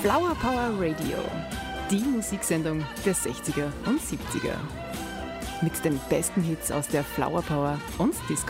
Flower Power Radio, die Musiksendung der 60er und 70er. Mit den besten Hits aus der Flower Power und Disco.